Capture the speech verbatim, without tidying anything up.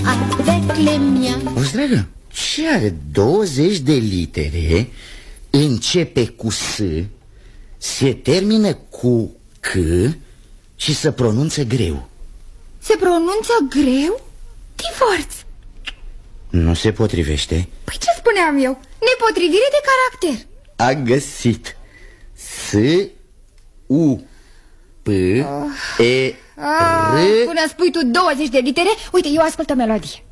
avec les miens. Auzi, dragă, ce are douăzeci de litere, începe cu S, se termină cu C și se pronunță greu? Se pronunță greu? Divorț. Nu se potrivește. Păi ce spuneam eu? Nepotrivire de caracter. A găsit. S U P E R. Până spui tu douăzeci de litere, uite, eu ascultă melodie.